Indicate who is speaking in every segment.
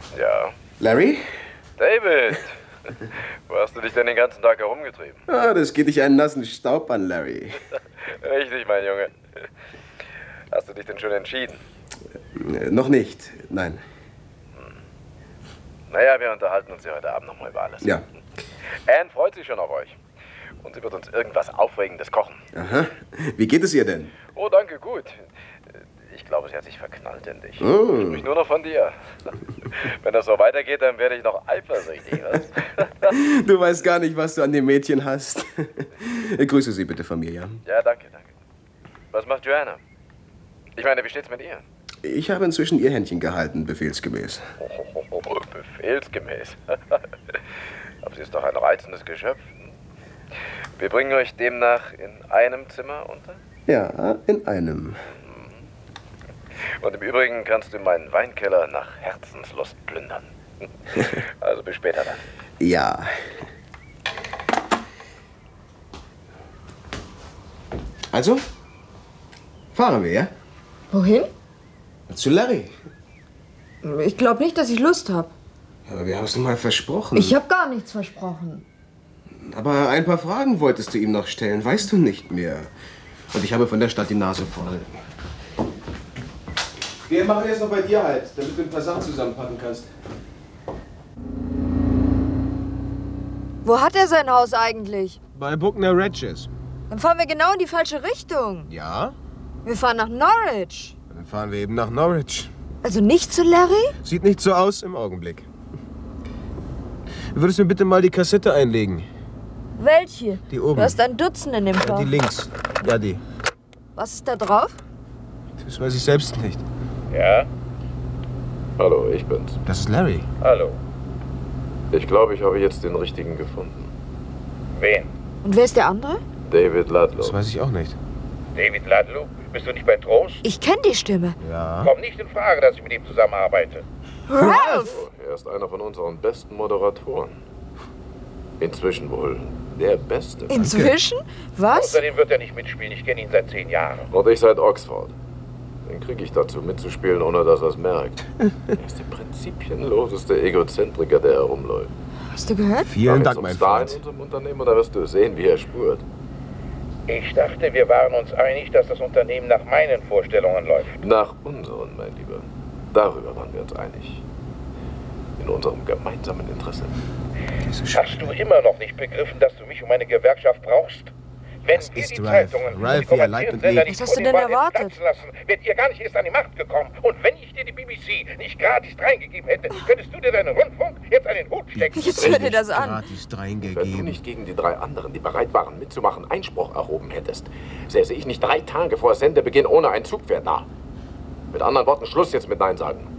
Speaker 1: Ja.
Speaker 2: Larry?
Speaker 1: David! Wo hast du dich denn den ganzen Tag herumgetrieben?
Speaker 2: Ah, das geht dich einen nassen Staub an, Larry.
Speaker 1: Richtig, mein Junge. Hast du dich denn schon entschieden?
Speaker 2: Noch nicht, nein.
Speaker 1: Naja, wir unterhalten uns ja heute Abend noch mal über alles.
Speaker 2: Ja.
Speaker 1: Anne freut sich schon auf euch. Und sie wird uns irgendwas Aufregendes kochen.
Speaker 2: Aha. Wie geht es ihr denn?
Speaker 1: Oh, danke, gut. Ich glaube, sie hat sich verknallt in dich.
Speaker 2: Oh.
Speaker 1: Sprich nur noch von dir. Wenn das so weitergeht, dann werde ich noch eifersüchtig, was?
Speaker 2: Du weißt gar nicht, was du an dem Mädchen hast. Grüße sie bitte von mir, ja?
Speaker 1: Ja, danke, danke. Was macht Joanna? Ich meine, wie steht's mit ihr?
Speaker 2: Ich habe inzwischen ihr Händchen gehalten, befehlsgemäß.
Speaker 1: Oh, befehlsgemäß. Aber sie ist doch ein reizendes Geschöpf. Wir bringen euch demnach in einem Zimmer unter?
Speaker 2: Ja, in einem.
Speaker 1: Und im Übrigen kannst du meinen Weinkeller nach Herzenslust plündern. Also bis später dann.
Speaker 2: Ja. Also, fahren wir, ja?
Speaker 3: Wohin?
Speaker 2: Zu Larry.
Speaker 3: Ich glaube nicht, dass ich Lust habe.
Speaker 2: Aber wir haben es mal versprochen.
Speaker 3: Ich habe gar nichts versprochen.
Speaker 2: Aber ein paar Fragen wolltest du ihm noch stellen, weißt du nicht mehr. Und ich habe von der Stadt die Nase voll. Wir machen jetzt noch bei dir halt, damit du ein paar Sachen zusammenpacken kannst.
Speaker 3: Wo hat er sein Haus eigentlich?
Speaker 2: Bei Buckner Regis.
Speaker 3: Dann fahren wir genau in die falsche Richtung.
Speaker 2: Ja?
Speaker 3: Wir fahren nach Norwich.
Speaker 2: Dann fahren wir eben nach Norwich.
Speaker 3: Also nicht zu Larry?
Speaker 2: Sieht nicht so aus im Augenblick. Würdest du mir bitte mal die Kassette einlegen?
Speaker 3: Welche?
Speaker 2: Die oben.
Speaker 3: Du hast ein Dutzend in dem
Speaker 2: Ja,
Speaker 3: Fall.
Speaker 2: die links. Ja, die.
Speaker 3: Was ist da drauf?
Speaker 2: Das weiß ich selbst nicht.
Speaker 1: Ja? Hallo, ich bin's.
Speaker 2: Das ist Larry.
Speaker 1: Hallo. Ich glaube, ich habe jetzt den richtigen gefunden.
Speaker 4: Wen?
Speaker 3: Und wer ist der andere?
Speaker 1: David Ludlow.
Speaker 2: Das weiß ich auch nicht.
Speaker 4: David Ludlow? Bist du nicht bei Trost?
Speaker 3: Ich kenne die Stimme.
Speaker 2: Ja.
Speaker 4: Kommt nicht in Frage, dass ich mit ihm zusammenarbeite.
Speaker 3: Ralph!
Speaker 1: Er ist einer von unseren besten Moderatoren. Inzwischen wohl der Beste.
Speaker 3: Inzwischen? Was?
Speaker 4: Außerdem wird er nicht mitspielen. Ich kenne ihn seit 10 Jahren.
Speaker 1: Und ich seit Oxford. Den kriege ich dazu mitzuspielen, ohne dass er es merkt. Er ist der prinzipienloseste Egozentriker, der herumläuft.
Speaker 3: Hast du gehört?
Speaker 2: Vielen Dank,
Speaker 1: Zum
Speaker 2: mein
Speaker 1: Star in
Speaker 2: Freund.
Speaker 1: unserem Unternehmen, da wirst du sehen, wie er spurt.
Speaker 4: Ich dachte, wir waren uns einig, dass das Unternehmen nach meinen Vorstellungen läuft.
Speaker 1: Nach unseren, mein Lieber. Darüber waren wir uns einig. In unserem gemeinsamen Interesse.
Speaker 4: Hast du immer noch nicht begriffen, dass du mich um eine Gewerkschaft brauchst? Wenn
Speaker 2: Das
Speaker 4: wir
Speaker 2: ist
Speaker 4: die
Speaker 2: Ralph.
Speaker 4: Zeitungen und
Speaker 2: Ralph,
Speaker 4: die
Speaker 2: wie er leid und
Speaker 4: Kommerziellen Sender
Speaker 2: lebt.
Speaker 4: nicht
Speaker 3: Was hast
Speaker 4: vor
Speaker 3: du
Speaker 4: dem
Speaker 3: denn
Speaker 4: Wahl hätten
Speaker 3: erwartet?
Speaker 4: platzen lassen, wärt ihr gar nicht erst an die Macht gekommen. Und wenn ich dir die BBC nicht gratis reingegeben hätte, könntest du dir deinen Rundfunk jetzt an den Hut stecken.
Speaker 3: Jetzt hör dir das an.
Speaker 2: Gratis
Speaker 1: Wenn du
Speaker 2: reingegeben.
Speaker 1: nicht gegen die 3 anderen, die bereit waren mitzumachen, Einspruch erhoben hättest, säße ich nicht 3 Tage vor Sendebeginn ohne ein Zugpferd da. Mit anderen Worten, Schluss jetzt mit Nein sagen.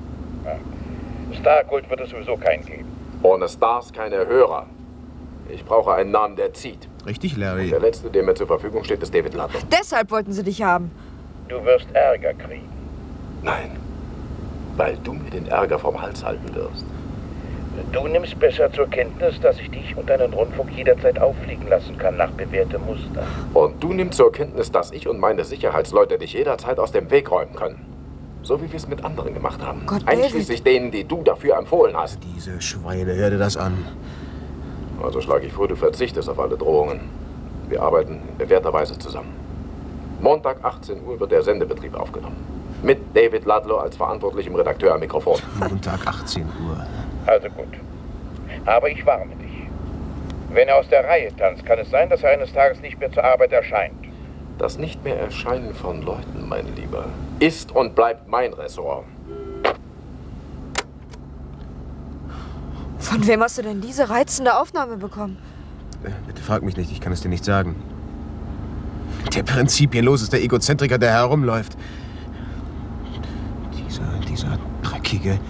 Speaker 4: Starkult wird es sowieso keinen geben.
Speaker 1: Ohne Stars keine Hörer. Ich brauche einen Namen, der zieht.
Speaker 2: Richtig, Larry.
Speaker 1: Der letzte, der mir zur Verfügung steht, ist David Ludlow.
Speaker 3: Deshalb wollten sie dich haben.
Speaker 4: Du wirst Ärger kriegen.
Speaker 1: Nein, weil du mir den Ärger vom Hals halten wirst.
Speaker 4: Du nimmst besser zur Kenntnis, dass ich dich und deinen Rundfunk jederzeit auffliegen lassen kann nach bewährtem Muster.
Speaker 1: Und du nimmst zur Kenntnis, dass ich und meine Sicherheitsleute dich jederzeit aus dem Weg räumen können. So wie wir es mit anderen gemacht haben.
Speaker 3: Gott,
Speaker 1: Einschließlich denen, die du dafür empfohlen hast.
Speaker 2: Diese Schweine, hör dir das an.
Speaker 1: Also schlage ich vor, du verzichtest auf alle Drohungen. Wir arbeiten in bewährter Weise zusammen. Montag 18 Uhr wird der Sendebetrieb aufgenommen. Mit David Ludlow als verantwortlichem Redakteur am Mikrofon.
Speaker 2: Montag 18 Uhr.
Speaker 4: Also gut. Aber ich warne dich. Wenn er aus der Reihe tanzt, kann es sein, dass er eines Tages nicht mehr zur Arbeit erscheint.
Speaker 1: Das nicht mehr Erscheinen von Leuten, mein Lieber, ist und bleibt mein Ressort.
Speaker 3: Von wem hast du denn diese reizende Aufnahme bekommen?
Speaker 2: Bitte frag mich nicht, ich kann es dir nicht sagen. Der prinzipienloseste Egozentriker, der herumläuft. Dieser dreckige...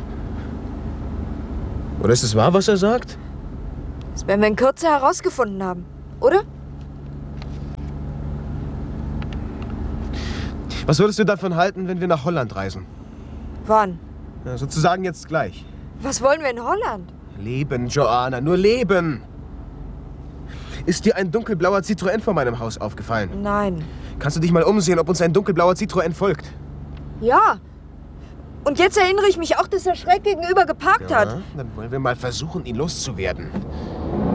Speaker 2: Oder ist es wahr, was er sagt?
Speaker 3: Das werden wir in Kürze herausgefunden haben, oder?
Speaker 2: Was würdest du davon halten, wenn wir nach Holland reisen?
Speaker 3: Wann?
Speaker 2: Ja, sozusagen jetzt gleich.
Speaker 3: Was wollen wir in Holland?
Speaker 2: Leben, Joanna, nur leben. Ist dir ein dunkelblauer Citroën vor meinem Haus aufgefallen?
Speaker 3: Nein.
Speaker 2: Kannst du dich mal umsehen, ob uns ein dunkelblauer Citroën folgt?
Speaker 3: Ja. Und jetzt erinnere ich mich auch, dass er schräg gegenüber geparkt hat.
Speaker 2: Dann wollen wir mal versuchen, ihn loszuwerden.